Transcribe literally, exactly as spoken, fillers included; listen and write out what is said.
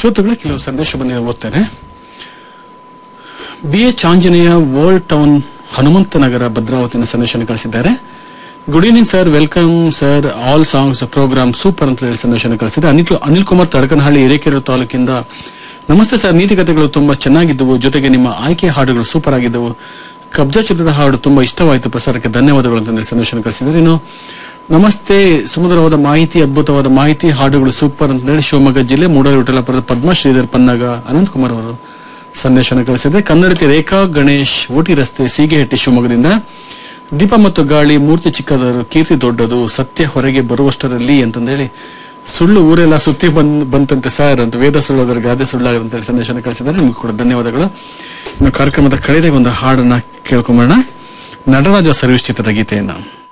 ಶ್ರೋತೃಗಳೇ, ಕೆಲವು ಸಂದೇಶ ಬಂದಿದೆ, ಓದ್ತೇನೆ. B H Anjaneya, world town, Hanumanthanagar, ಭದ್ರಾವತಿನ ಸಂದೇಶನ ಕಳಿಸಿದ್ದಾರೆ. Good evening sir, welcome sir, all songs program super ಅಂತ ಹೇಳಿ ಸಂದೇಶನ ಕಳಿಸಿದ್ದಾರೆ. ಅನಿಲ್ ಅನಿಲ್ ಕುಮಾರ್ ತಡಕನಹಳ್ಳಿ, ಹಿರೇಕೆರೂರು ತಾಲೂಕಿಂದ, ನಮಸ್ತೆ ಸರ್, ನೀತಿಕತೆಗಳು ತುಂಬಾ ಚೆನ್ನಾಗಿದ್ದವು, ಜೊತೆಗೆ ನಿಮ್ಮ ಆಯ್ಕೆ ಹಾಡುಗಳು ಸೂಪರ್ ಆಗಿದ್ದವು. ಕಬ್ಜಾ ಚಿತ್ರದ ಹಾಡು ತುಂಬಾ ಇಷ್ಟವಾಯಿತು, ಪ್ರಸಾರಕ್ಕೆ ಧನ್ಯವಾದಗಳು ಅಂತ ಸಂದೇಶನ ಕಳಿಸಿದ್ದಾರೆ. ಇನ್ನು ನಮಸ್ತೆ, ಸುಮಧುರವಾದ ಮಾಹಿತಿ, ಅದ್ಭುತವಾದ ಮಾಹಿತಿ, ಹಾಡುಗಳು ಸೂಪರ್ ಅಂತ ಹೇಳಿ ಶಿವಮೊಗ್ಗ ಜಿಲ್ಲೆ ಮೂಡಲ ವಿಠಲಪುರದ ಪದ್ಮಶ್ರೀಧರ್ ಪನ್ನಾಗ ಅನಂತಕುಮಾರ್ ಅವರು ಸಂದೇಶನ ಕಳಿಸಿದೆ. ಕನ್ನಡತಿ ರೇಖಾ ಗಣೇಶ್, ಓಟಿ ರಸ್ತೆ, ಸೀಗೆಹಟ್ಟಿ, ಶಿವಮೊಗ್ಗದಿಂದ, ದೀಪ ಮತ್ತು ಗಾಳಿ, ಮೂರ್ತಿ ಚಿಕ್ಕದರು, ಕೀರ್ತಿ ದೊಡ್ಡದು, ಸತ್ಯ ಹೊರಗೆ ಬರುವಷ್ಟರಲ್ಲಿ ಅಂತಂದೇಳಿ, ಸುಳ್ಳು ಊರೆಲ್ಲ ಸುತ್ತಿ ಬಂದ್ ಬಂತಂತೆ ಸರ್ ಅಂತ, ವೇದ ಸುಳ್ಳೋದ್ರ ಗಾದೆ ಸುಳ್ಳಾಗದಂತ ಸಂದೇಶನ ಕಳಿಸಿದ್ದಾರೆ. ನಿಮ್ಗೆ ಕೂಡ ಧನ್ಯವಾದಗಳು. ಇನ್ನು ಕಾರ್ಯಕ್ರಮದ ಕಳೆದಾಗ ಒಂದು ಹಾಡನ್ನ ಕೇಳ್ಕೊಂಬೋಣ, ನಟರಾಜ ಸರ್ವಿಸ್ ಚಿತ್ರದ ಗೀತೆಯನ್ನ.